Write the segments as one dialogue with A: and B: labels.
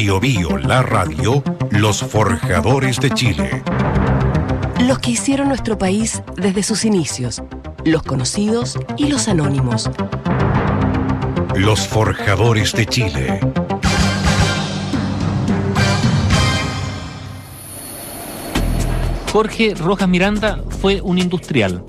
A: Biobío, la radio, los forjadores de Chile.
B: Los que hicieron nuestro país desde sus inicios, los conocidos y los anónimos.
A: Los forjadores de Chile.
C: Jorge Rojas Miranda fue un industrial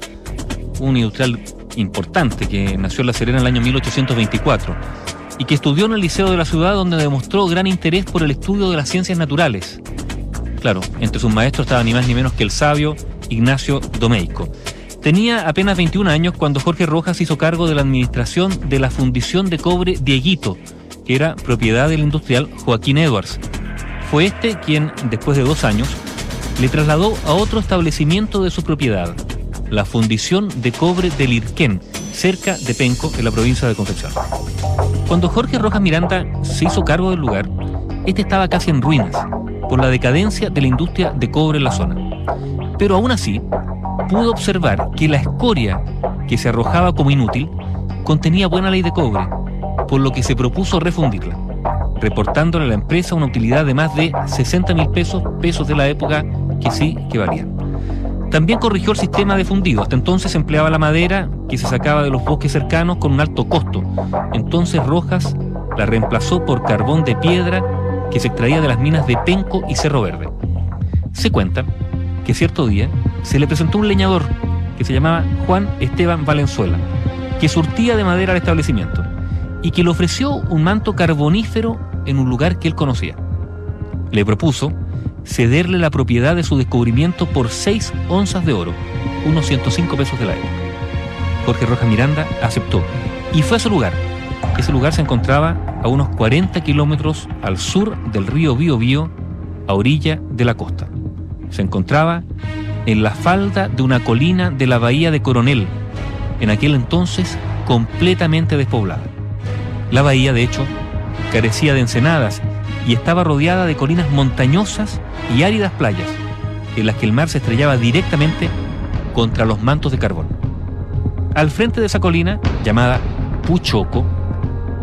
C: importante que nació en La Serena en el año 1824 y que estudió en el Liceo de la ciudad, donde demostró gran interés por el estudio de las ciencias naturales. Claro, entre sus maestros estaba ni más ni menos que el sabio Ignacio Domeyko. Tenía apenas 21 años cuando Jorge Rojas hizo cargo de la administración de la fundición de cobre Dieguito, que era propiedad del industrial Joaquín Edwards. Fue este quien, después de 2 años, le trasladó a otro establecimiento de su propiedad, la fundición de cobre de Lirquén, cerca de Penco, en la provincia de Concepción. Cuando Jorge Rojas Miranda se hizo cargo del lugar, este estaba casi en ruinas, por la decadencia de la industria de cobre en la zona. Pero aún así, pudo observar que la escoria que se arrojaba como inútil contenía buena ley de cobre, por lo que se propuso refundirla, reportándole a la empresa una utilidad de más de 60.000 pesos de la época, que sí que valían. También corrigió el sistema de fundido. Hasta entonces se empleaba la madera que se sacaba de los bosques cercanos con un alto costo. Entonces Rojas la reemplazó por carbón de piedra que se extraía de las minas de Penco y Cerro Verde. Se cuenta que cierto día se le presentó un leñador que se llamaba Juan Esteban Valenzuela, que surtía de madera al establecimiento y que le ofreció un manto carbonífero en un lugar que él conocía. Le propuso cederle la propiedad de su descubrimiento por 6 onzas de oro, unos 105 pesos de la época. Jorge Rojas Miranda aceptó y fue a ese lugar. Ese lugar se encontraba a unos 40 kilómetros al sur del río Biobío, a orilla de la costa. Se encontraba en la falda de una colina de la bahía de Coronel, en aquel entonces completamente despoblada. La bahía, de hecho, carecía de ensenadas y estaba rodeada de colinas montañosas y áridas playas, en las que el mar se estrellaba directamente contra los mantos de carbón. Al frente de esa colina, llamada Puchoco,